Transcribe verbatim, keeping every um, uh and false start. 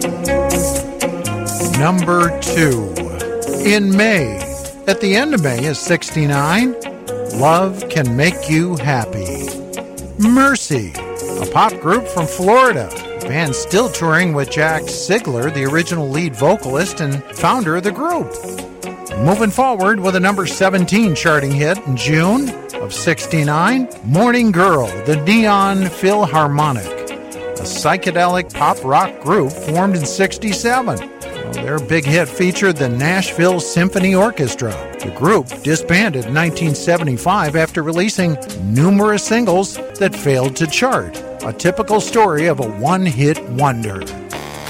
Number two. In May, at the end of May is sixty-nine, Love Can Make You Happy. Mercy, a pop group from Florida. The band's still touring with Jack Sigler, the original lead vocalist and founder of the group. Moving forward with a number seventeen charting hit in June of sixty-nine, Morning Girl, the Neon Philharmonic, a psychedelic pop rock group formed in sixty-seven. Well, their big hit featured the Nashville Symphony Orchestra. The group disbanded in nineteen seventy-five after releasing numerous singles that failed to chart, a typical story of a one-hit wonder.